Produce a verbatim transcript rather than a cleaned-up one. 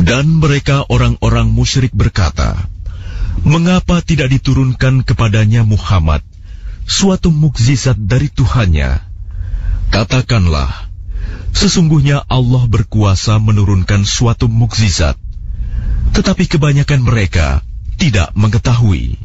Dan mereka orang-orang musyrik berkata, mengapa tidak diturunkan kepadanya Muhammad suatu mukjizat dari Tuhannya? Katakanlah, sesungguhnya Allah berkuasa menurunkan suatu mukjizat, tetapi kebanyakan mereka tidak mengetahui.